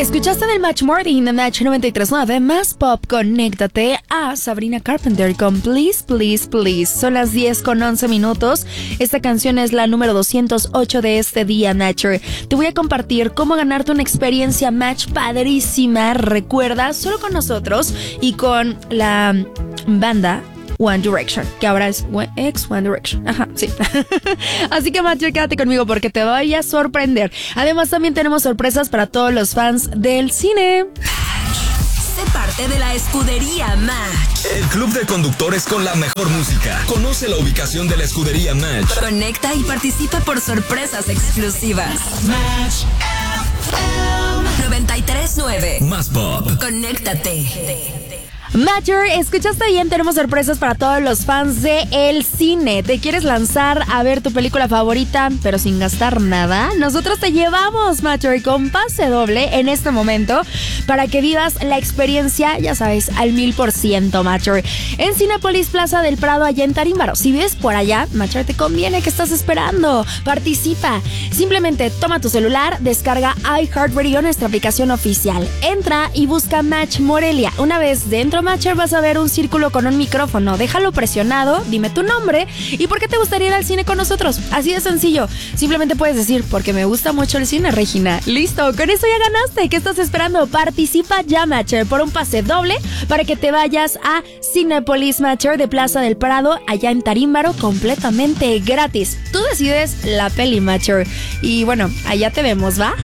Escuchaste del Match Morning de Match 93.9 Más Pop. Conéctate a Sabrina Carpenter con Please, Please, Please. Son las 10:11. Esta canción es la número 208 de este día, Matcher. Te voy a compartir cómo ganarte una experiencia Match padrísima. Recuerda, solo con nosotros y con la banda One Direction, que ahora es ex One Direction. Ajá, sí. Así que, Matcher, quédate conmigo porque te voy a sorprender. Además, también tenemos sorpresas para todos los fans del cine. Sé parte de la escudería Match. El club de conductores con la mejor música. Conoce la ubicación de la escudería Match. Conecta y participa por sorpresas exclusivas. Match FM 93.9 Más Pop. Conéctate. Matcher, escuchaste bien, tenemos sorpresas para todos los fans de el cine. ¿Te quieres lanzar a ver tu película favorita, pero sin gastar nada? Nosotros te llevamos, Matcher, con pase doble en este momento para que vivas la experiencia, ya sabes, al 1000%, Matcher. En Cinépolis Plaza del Prado, allá en Tarímbaro. Si vives por allá, Matcher, te conviene. ¿Qué estás esperando? Participa. Simplemente toma tu celular, descarga iHeartRadio, nuestra aplicación oficial. Entra y busca Match Morelia. Una vez dentro, Matcher, vas a ver un círculo con un micrófono. Déjalo presionado, dime tu nombre y por qué te gustaría ir al cine con nosotros. Así de sencillo. Simplemente puedes decir, porque me gusta mucho el cine, Regina. Listo, con eso ya ganaste. ¿Qué estás esperando? Participa ya, Matcher, por un pase doble para que te vayas a Cinépolis, Matcher, de Plaza del Prado, allá en Tarímbaro, completamente gratis. Tú decides la peli, Matcher. Y bueno, allá te vemos, ¿va?